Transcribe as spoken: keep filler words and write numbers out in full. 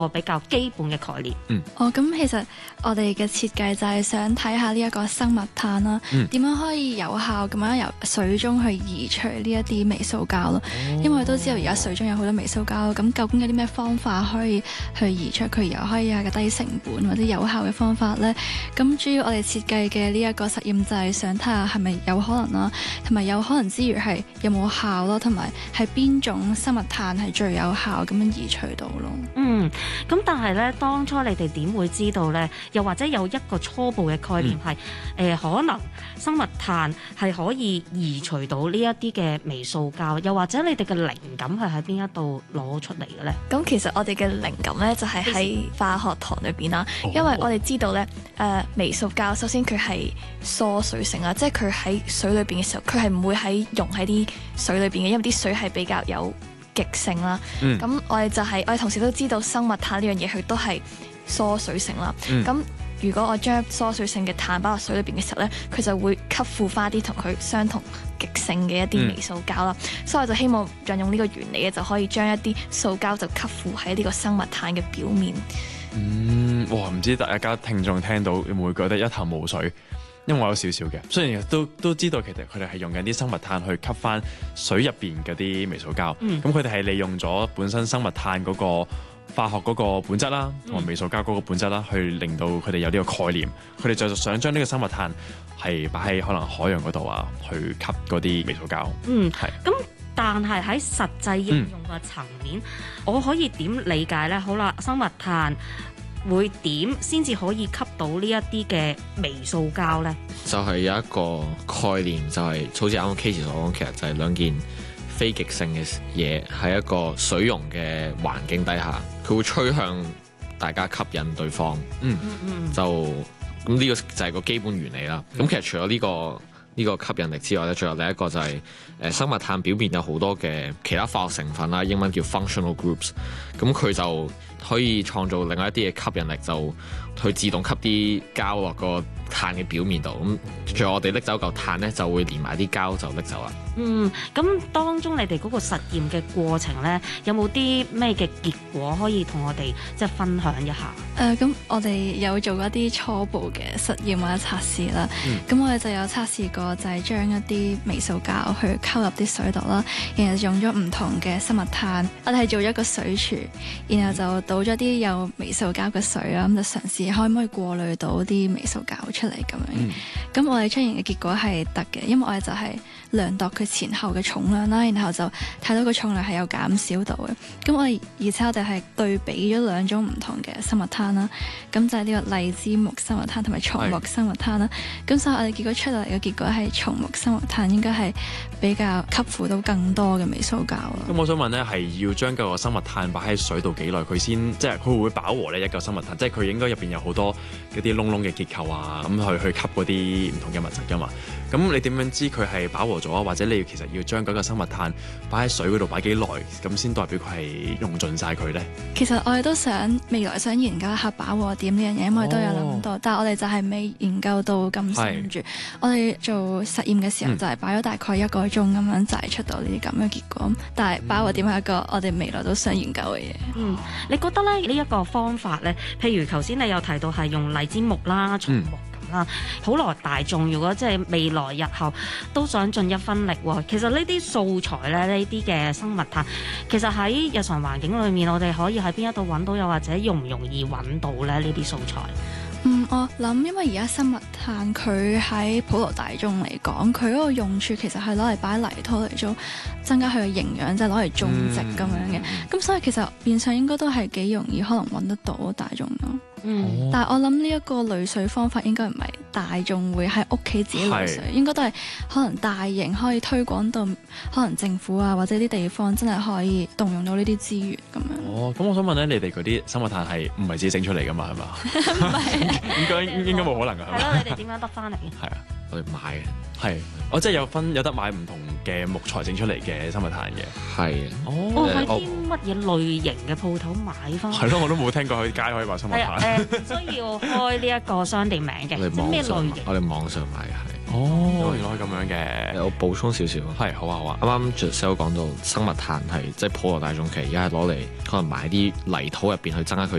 個比較基本嘅概念。 嗯， 哦，咁其實我哋嘅設計就係想睇下呢一個生物炭啦，點、嗯、樣可以有效咁樣由水中去移除呢一啲微塑膠咯。哦、因為都知道而家水中有好多微塑膠，咁究竟有啲咩方法可以去移出佢，又可以有個低成本或者有效嘅方法呢？咁主要我哋設計嘅呢一個實驗就係想睇下係咪有可能啦，同埋有可能之餘係有冇效咯，同埋係邊種生物炭係最有效咁樣移除到咯。 嗯。咁但係咧，當初你哋點會知道咧？又或者有一個初步嘅概念係，誒、嗯呃、可能生物炭係可以移除到呢一啲嘅微塑膠，又或者你哋嘅靈感係喺邊一度攞出嚟嘅咧？ 咁其實我哋嘅靈感咧就係喺化學堂裏邊啦， 哦、 因為我哋知道咧，誒、呃、微塑膠首先佢係疏水性啦，即係佢喺水裏邊嘅時候，佢係唔會喺溶喺啲水裏邊嘅，因為啲水係比較有極性啦，咁、嗯、我哋就係、是、我哋同時都知道生物炭呢樣嘢佢都係疏水性啦。咁、嗯、如果我將疏水性嘅炭擺落水裏邊嘅時候咧，佢就會吸附翻啲同佢相同極性嘅一啲微塑膠啦。嗯、所以我就希望運用呢個原理咧，就可以將一啲塑膠就吸附喺呢個生物炭嘅表面。 嗯，哇！唔知大家聽眾聽到會唔會覺得一頭霧水？因為我有少少嘅，雖然都都知道其實佢哋係用緊啲生物炭去吸翻水入邊嗰啲微塑膠，咁佢哋係利用咗本身生物炭嗰個化學嗰個本質啦，同埋微塑膠嗰個本質啦，去令到佢哋有呢個概念，佢哋就想將呢個生物炭係擺喺可能海洋嗰度啊，去吸嗰啲微塑膠。嗯，係。咁但係喺實際應用嘅層面，嗯、我可以點理解咧？好啦，生物炭會點先至可以吸到呢一啲嘅微塑膠呢？ 就係有一個概念，就係、是、好似啱啱 Casey 所講，其實就係兩件非極性嘅嘢，喺一個水溶嘅環境底下，佢會趨向大家吸引對方。嗯嗯嗯，就咁呢個就係個基本原理啦。咁、嗯、其實除咗呢、這個呢、這個吸引力之外咧，最後另一個就係、是、誒、呃、生物炭表面有好多嘅其他化學成分啦，英文叫 functional groups。咁佢就可以創造另外一啲嘅吸引力，就去自動吸啲膠落個炭嘅表面度。咁最後我哋拎走嚿炭咧，就會連埋啲膠就拎走啦。 嗯，咁當中你哋嗰個實驗嘅過程咧，有冇啲咩嘅結果可以同我哋即係分享一下？ 誒，咁我哋有做過一啲初步嘅實驗或者測試啦。咁、嗯、我哋就有測試過，就係將一啲微塑膠去溝入啲水度啦，然後用咗唔同嘅生物炭，我哋係做咗一個水柱，然後就倒咗啲有微塑膠嘅水啦，咁就嘗試可唔可以過濾到啲微塑膠出嚟咁樣。咁、嗯、我哋出現嘅結果係得嘅，因為我哋就係量度佢前後嘅重量啦，然後就睇到個重量係有減少到嘅。咁我哋而且我哋係對比咗兩種唔同嘅生物炭啦，咁就係呢個荔枝木生物炭同埋松木生物炭啦。咁所以我哋結果出嚟嘅結果係松木生物炭應該係比較吸附到更多嘅微塑膠咯。 咁我想問咧，係要將個生物炭擺喺水度幾耐，佢先即係佢會唔會飽和呢一嚿生物炭？即係佢應該入邊有好多嗰啲窿窿嘅結構啊，咁去去吸嗰啲唔同嘅物質噶嘛。咁你點樣知佢係飽和咗啊？或者你其實要將嗰個生物炭擺喺水嗰度擺幾耐，咁先代表佢係用盡晒佢咧？ 其實我哋都想未來想研究一下飽和點呢樣嘢，因為都有諗到，哦、但係我哋就係未研究到咁深住。是我哋做實驗嘅時候就係擺咗大概一個鐘咁樣，嗯、就係出到呢啲咁嘅結果。但係飽和點係一個我哋未來都想研究嘅嘢。 嗯，你覺得咧呢一個方法咧，譬如頭先你有提到係用荔枝木啦、松木。嗯啦，普羅大眾如果即係未來日後都想盡一分力喎，其實呢啲素材咧，呢啲嘅生物炭，其實喺日常環境裏面，我哋可以喺邊一度揾到，又或者容唔容易揾到咧呢啲素材？ 嗯，我諗因為而家生物炭佢喺普羅大眾嚟講，佢嗰個用處其實係攞嚟擺泥土嚟做增加佢嘅營養，即係攞嚟種植咁樣嘅。咁、嗯、所以其實變相應該都係幾容易可能揾得到大眾咯。嗯，但係我諗呢一個濾水方法應該唔係大眾會喺屋企自己濾水，是應該都係可能大型可以推廣到可能政府啊或者啲地方真係可以動用到呢啲資源咁樣。 哦，咁我想問咧，你哋嗰啲生物炭係唔係自己整出嚟噶嘛？係嘛？ 唔係， 應該應該冇可能噶。 係咯，你哋點樣得翻嚟？ 係啊。 我哋買嘅。 係，我即係有分有得買唔同嘅木材整出嚟嘅生物炭嘅。 係哦， 哦， 喺啲乜嘢類型嘅鋪頭買翻？ 係咯，我都冇聽過喺街可以買生物係啊， 炭。 誒，唔需要開呢一個商店名嘅， 我哋即係咩網上類型？ 我哋網上買嘅係。 哦，原來係咁樣嘅。 我補充少少， 係好啊好啊。 啱啱 Giselle 講到生物炭係即係普羅大眾，其實而家係攞嚟可能埋啲泥土入邊去增加佢